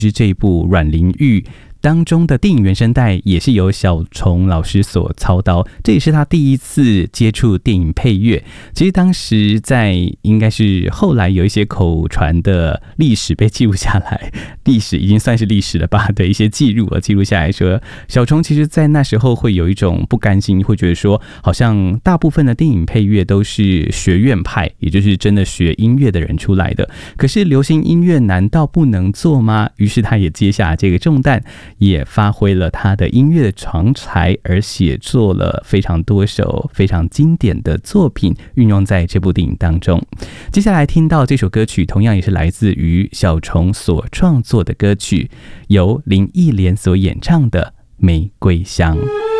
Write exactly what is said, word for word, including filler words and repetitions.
是这一部《阮玲玉》当中的电影原声带也是由小虫老师所操刀，这也是他第一次接触电影配乐。其实当时在应该是后来有一些口传的历史被记录下来，历史已经算是历史了吧的一些记录记录下来说，小虫其实在那时候会有一种不甘心，会觉得说好像大部分的电影配乐都是学院派，也就是真的学音乐的人出来的，可是流行音乐难道不能做吗？于是他也接下这个重担，也发挥了他的音乐长才，而写作了非常多首非常经典的作品，运用在这部电影当中。接下来听到这首歌曲，同样也是来自于小虫所创作的歌曲，由林忆莲所演唱的《玫瑰香》。